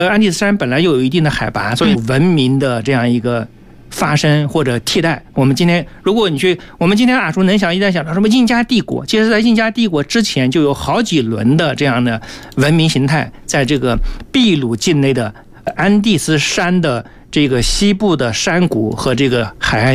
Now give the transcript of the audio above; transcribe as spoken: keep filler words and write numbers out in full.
呃，安第斯山本来又有一定的海拔，所以文明的这样一个发生或者替代。我们今天，如果你去，我们今天耳熟能详，一旦想到什么印加帝国，其实在印加帝国之前就有好几轮的这样的文明形态，在这个秘鲁境内的安第斯山的这个西部的山谷和这个海岸